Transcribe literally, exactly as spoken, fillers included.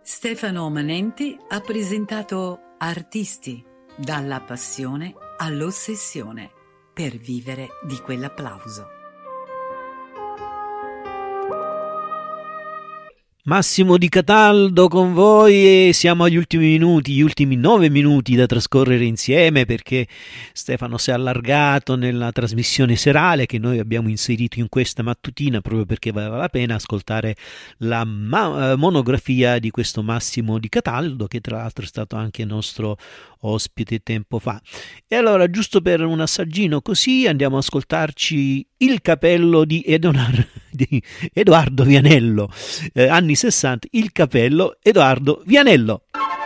Stefano Manenti ha presentato Artisti, dalla passione all'ossessione, per vivere di quell'applauso. Massimo Di Cataldo con voi e siamo agli ultimi minuti, gli ultimi nove minuti da trascorrere insieme, perché Stefano si è allargato nella trasmissione serale che noi abbiamo inserito in questa mattutina proprio perché valeva la pena ascoltare la ma- monografia di questo Massimo Di Cataldo, che tra l'altro è stato anche nostro ospite tempo fa. E allora, giusto per un assaggino così, andiamo ad ascoltarci Il capello di, Edonar, di Edoardo Vianello, eh, anni sessanta, Il capello, Edoardo Vianello.